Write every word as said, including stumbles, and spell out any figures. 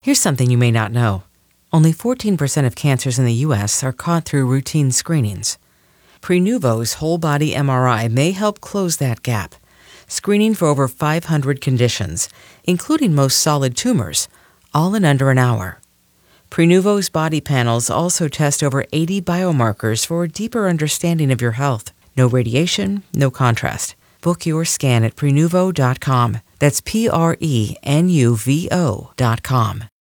Here's something you may not know. Only fourteen percent of cancers in the U S are caught through routine screenings. Prenuvo's whole-body M R I may help close that gap, screening for over five hundred conditions, including most solid tumors, all in under an hour. Prenuvo's body panels also test over eighty biomarkers for a deeper understanding of your health. No radiation, no contrast. Book your scan at Prenuvo dot com. That's P R E N U V O dot com.